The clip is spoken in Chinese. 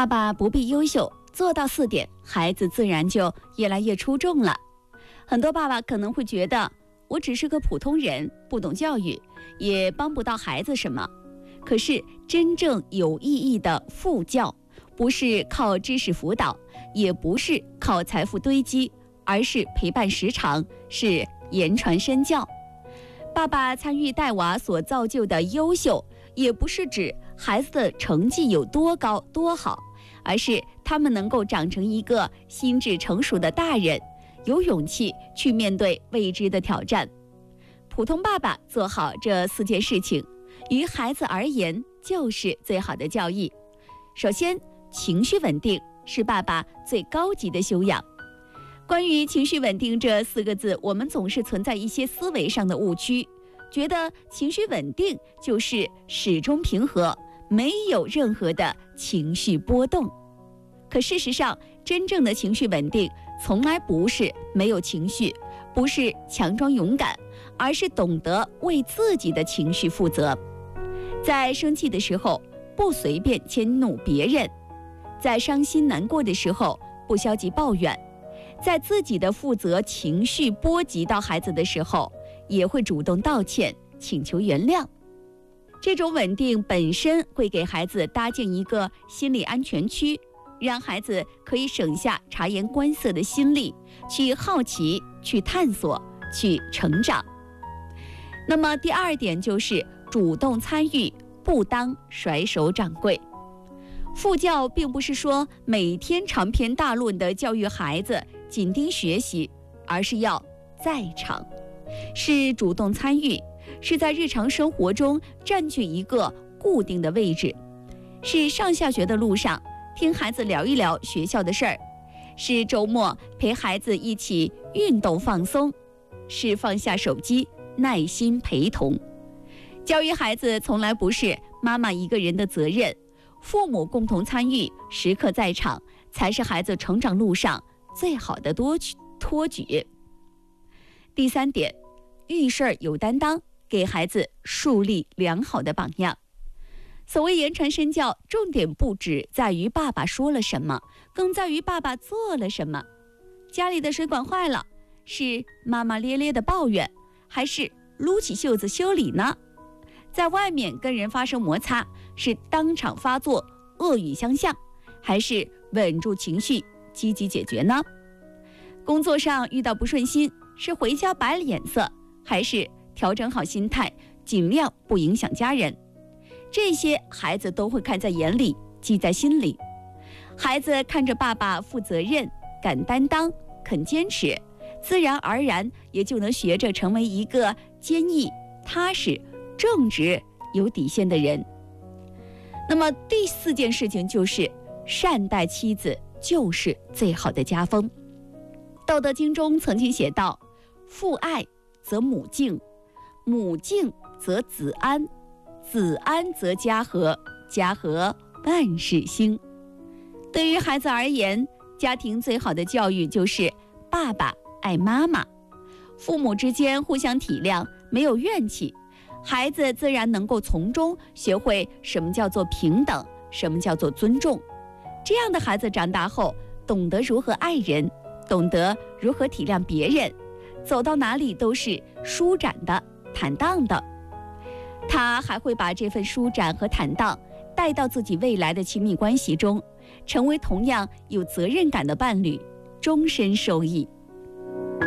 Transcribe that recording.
爸爸不必优秀，做到4点，孩子自然就越来越出众了。很多爸爸可能会觉得，我只是个普通人，不懂教育，也帮不到孩子什么。可是真正有意义的父教，不是靠知识辅导，也不是靠财富堆积，而是陪伴时长，是言传身教。爸爸参与带娃所造就的优秀，也不是指孩子的成绩有多高多好，而是他们能够长成一个心智成熟的大人，有勇气去面对未知的挑战。普通爸爸做好这4件事情，于孩子而言就是最好的教育。首先，情绪稳定是爸爸最高级的修养。关于情绪稳定这4个字，我们总是存在一些思维上的误区，觉得情绪稳定就是始终平和，没有任何的情绪波动。可事实上，真正的情绪稳定从来不是没有情绪，不是强装勇敢，而是懂得为自己的情绪负责。在生气的时候，不随便迁怒别人；在伤心难过的时候，不消极抱怨；在自己的负责情绪波及到孩子的时候，也会主动道歉，请求原谅。这种稳定本身会给孩子搭建一个心理安全区，让孩子可以省下察言观色的心力，去好奇，去探索，去成长。那么第2点就是主动参与，不当甩手掌柜。父教并不是说每天长篇大论地教育孩子，紧盯学习，而是要在场，是主动参与，是在日常生活中占据一个固定的位置，是上下学的路上听孩子聊一聊学校的事儿，是周末陪孩子一起运动放松，是放下手机耐心陪同。教育孩子从来不是妈妈一个人的责任，父母共同参与，时刻在场，才是孩子成长路上最好的托举。第3点，遇事儿有担当，给孩子树立良好的榜样。所谓言传身教，重点不只在于爸爸说了什么，更在于爸爸做了什么。家里的水管坏了，是妈妈咧咧的抱怨，还是撸起袖子修理呢？在外面跟人发生摩擦，是当场发作恶语相向，还是稳住情绪积极解决呢？工作上遇到不顺心，是回家摆脸色，还是调整好心态，尽量不影响家人？这些孩子都会看在眼里，记在心里。孩子看着爸爸负责任、敢担当、肯坚持，自然而然也就能学着成为一个坚毅、踏实、正直、有底线的人。那么第4件事情就是善待妻子，就是最好的家风。道德经中曾经写道，父爱则母敬，母敬则子安，子安则家和，家和万事兴。对于孩子而言，家庭最好的教育就是爸爸爱妈妈，父母之间互相体谅，没有怨气，孩子自然能够从中学会什么叫做平等，什么叫做尊重。这样的孩子长大后，懂得如何爱人，懂得如何体谅别人，走到哪里都是舒展的、坦荡的。他还会把这份舒展和坦荡带到自己未来的亲密关系中，成为同样有责任感的伴侣，终身受益。